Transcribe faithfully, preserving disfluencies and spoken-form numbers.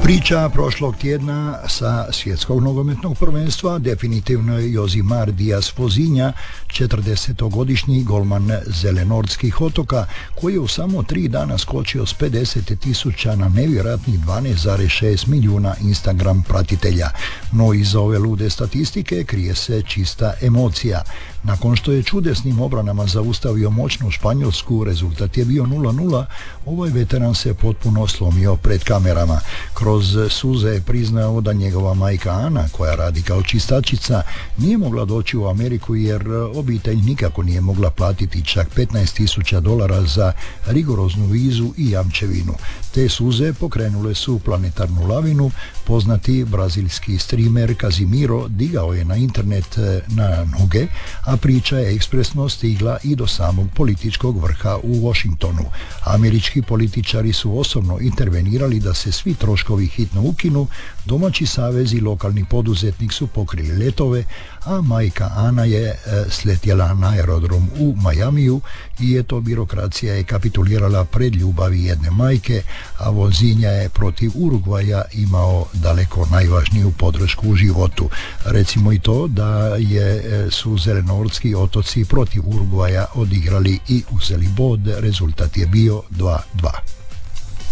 Priča prošlog tjedna sa svjetskog nogometnog prvenstva definitivno je Jozimar Diaz Fozinja, četrdesetogodišnji golman Zelenortskih otoka, koji je u samo tri dana skočio s pedeset tisuća na nevjerojatnih dvanaest zarez šest milijuna Instagram pratitelja. No iza ove lude statistike krije se čista emocija. Nakon što je čudesnim obranama zaustavio moćnu Španjolsku, rezultat je bio nula nula, ovaj veteran se potpuno slomio pred kamerama. Kroz suze je priznao da njegova majka Ana, koja radi kao čistačica, nije mogla doći u Ameriku jer obitelj nikako nije mogla platiti čak petnaest tisuća dolara za rigoroznu vizu i jamčevinu. Te suze pokrenule su planetarnu lavinu. Poznati brazilski streamer Casimiro digao je na internet na noge, a priča je ekspresno stigla i do samog političkog vrha u Washingtonu. Američki političari su osobno intervenirali da se svi troškovi hitno ukinu, domaći savez i lokalni poduzetnik su pokrili letove, a majka Ana je e, sletjela na aerodrom u Majamiju i eto, birokracija je kapitulirala pred ljubavi jedne majke, a Fozinja je protiv Urugvaja imao daleko najvažniju podršku u životu. Recimo i to da je su Zelenortski otoci protiv Urugvaja odigrali i uzeli bod, rezultat je bio dva dva.